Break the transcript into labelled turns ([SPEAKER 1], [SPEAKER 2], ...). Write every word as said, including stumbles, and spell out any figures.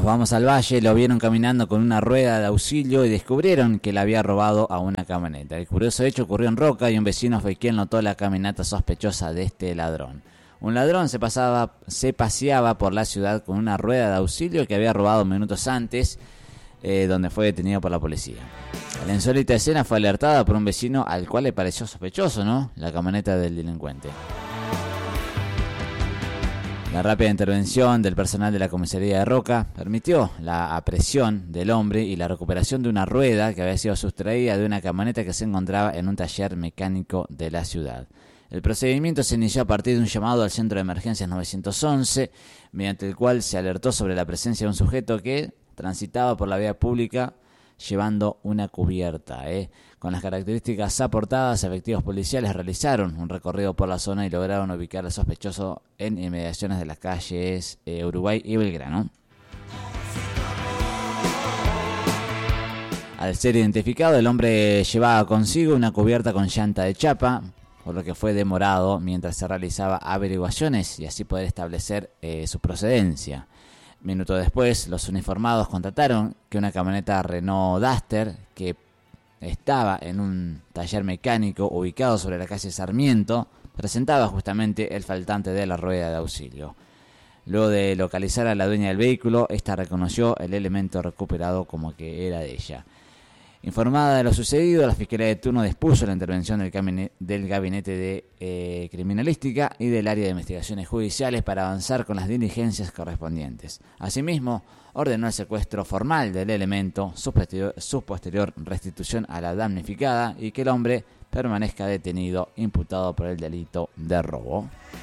[SPEAKER 1] Nos vamos al valle, lo vieron caminando con una rueda de auxilio y descubrieron que le había robado a una camioneta. El curioso hecho ocurrió en Roca y un vecino fue quien notó la caminata sospechosa de este ladrón. Un ladrón se, pasaba, se paseaba por la ciudad con una rueda de auxilio que había robado minutos antes, eh, donde fue detenido por la policía. La insólita escena fue alertada por un vecino al cual le pareció sospechoso, ¿no?, la camioneta del delincuente. La rápida intervención del personal de la comisaría de Roca permitió la aprehensión del hombre y la recuperación de una rueda que había sido sustraída de una camioneta que se encontraba en un taller mecánico de la ciudad. El procedimiento se inició a partir de un llamado al centro de emergencias nueve once, mediante el cual se alertó sobre la presencia de un sujeto que transitaba por la vía pública llevando una cubierta. ¿eh? Con las características aportadas, efectivos policiales realizaron un recorrido por la zona y lograron ubicar al sospechoso en inmediaciones de las calles eh, Uruguay y Belgrano. Al ser identificado, el hombre llevaba consigo una cubierta con llanta de chapa, por lo que fue demorado mientras se realizaba averiguaciones y así poder establecer eh, su procedencia. Minutos después, los uniformados constataron que una camioneta Renault Duster que estaba en un taller mecánico ubicado sobre la calle Sarmiento presentaba justamente el faltante de la rueda de auxilio. Luego de localizar a la dueña del vehículo, esta reconoció el elemento recuperado como que era de ella. Informada de lo sucedido, la Fiscalía de turno dispuso la intervención del, camine, del Gabinete de eh, Criminalística y del Área de Investigaciones Judiciales para avanzar con las diligencias correspondientes. Asimismo, ordenó el secuestro formal del elemento, su posterior, su posterior restitución a la damnificada y que el hombre permanezca detenido, imputado por el delito de robo.